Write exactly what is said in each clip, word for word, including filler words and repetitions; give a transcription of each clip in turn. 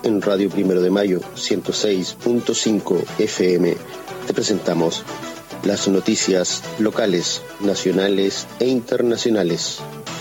en Radio Primero de Mayo ciento seis punto cinco F M te presentamos las noticias locales, nacionales e internacionales.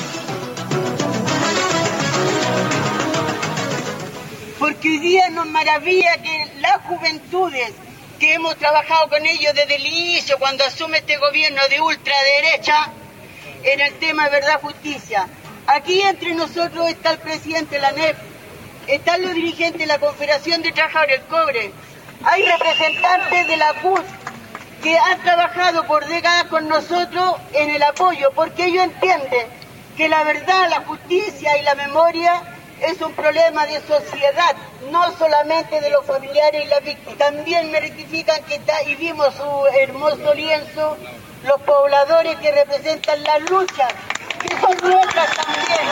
Porque hoy día nos maravilla que las juventudes que hemos trabajado con ellos desde el inicio, cuando asume este gobierno de ultraderecha, en el tema de verdad justicia. Aquí entre nosotros está el presidente de la N E P, están los dirigentes de la Confederación de Trabajadores del Cobre, hay representantes de la C U T que han trabajado por décadas con nosotros en el apoyo, porque ellos entienden que la verdad, la justicia y la memoria es un problema de sociedad, no solamente de los familiares y las víctimas. También me rectifican que está, y vimos su hermoso lienzo, los pobladores que representan las luchas, que son nuestras también.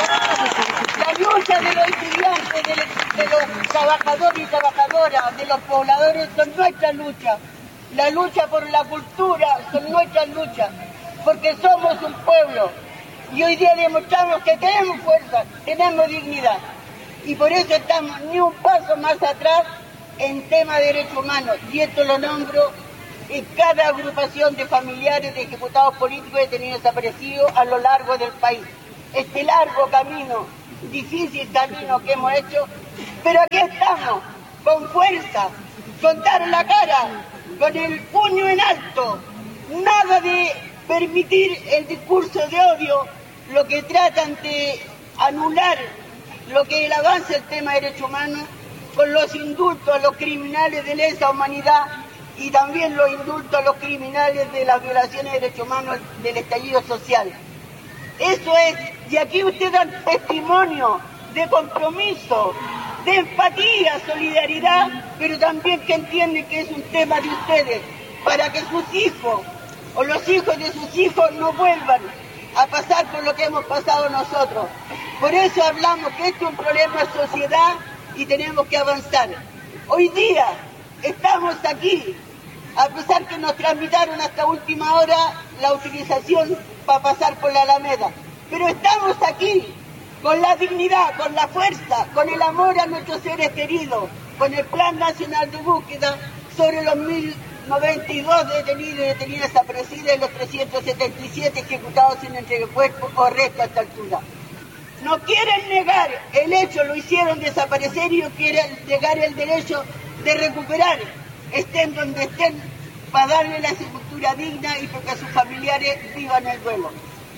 La lucha de los estudiantes, de los, de los trabajadores y trabajadoras, de los pobladores, son nuestras luchas. La lucha por la cultura son nuestras luchas, porque somos un pueblo. Y hoy día demostramos que tenemos fuerza, tenemos dignidad. Y por eso estamos ni un paso más atrás en tema de derechos humanos. Y esto lo nombro en cada agrupación de familiares de ejecutados políticos detenidos desaparecidos a lo largo del país. Este largo camino, difícil camino que hemos hecho, pero aquí estamos, con fuerza, con dar la cara, con el puño en alto. Nada de permitir el discurso de odio, lo que tratan de anular lo que es el avance del tema de derechos humanos, con los indultos a los criminales de lesa humanidad y también los indultos a los criminales de las violaciones de derechos humanos del estallido social. Eso es, y aquí ustedes dan testimonio de compromiso, de empatía, solidaridad, pero también que entienden que es un tema de ustedes, para que sus hijos o los hijos de sus hijos no vuelvan a pasar por lo que hemos pasado nosotros. Por eso hablamos que esto es un problema de sociedad y tenemos que avanzar. Hoy día estamos aquí, a pesar que nos tramitaron hasta última hora la utilización para pasar por la Alameda, pero estamos aquí con la dignidad, con la fuerza, con el amor a nuestros seres queridos, con el Plan Nacional de Búsqueda sobre los mil noventa y dos detenidos y detenidas desaparecidas y los trescientos setenta y siete ejecutados sin entrega de cuerpo o resto a esta altura. No quieren negar el hecho, lo hicieron desaparecer y no quieren negar el derecho de recuperar, estén donde estén, para darle la sepultura digna y porque sus familiares vivan el duelo.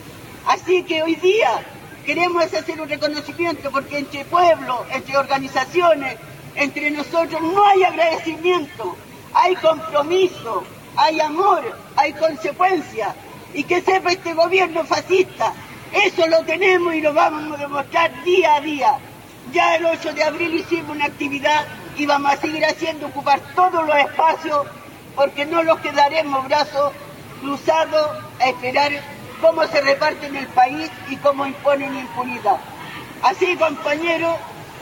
Así que hoy día queremos hacer un reconocimiento porque entre pueblos, entre organizaciones, entre nosotros no hay agradecimiento, hay compromiso, hay amor, hay consecuencia. Y que sepa este gobierno fascista, eso lo tenemos y lo vamos a demostrar día a día. Ya el ocho de abril hicimos una actividad y vamos a seguir haciendo, ocupar todos los espacios, porque no los quedaremos brazos cruzados a esperar cómo se reparten el país y cómo imponen impunidad. Así, compañeros,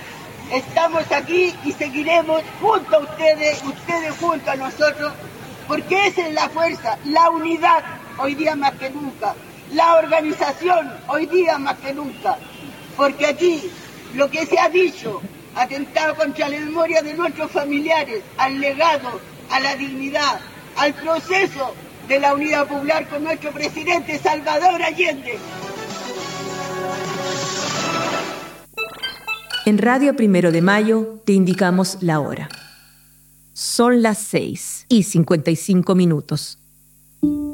estamos aquí y seguiremos junto a ustedes, ustedes junto a nosotros, porque esa es la fuerza, la unidad, hoy día más que nunca, la organización, hoy día más que nunca, porque aquí lo que se ha dicho, atentado contra la memoria de nuestros familiares, al legado, a la dignidad, al proceso de la unidad popular con nuestro presidente Salvador Allende. En Radio Primero de Mayo te indicamos la hora. Son las seis y cincuenta y cinco minutos.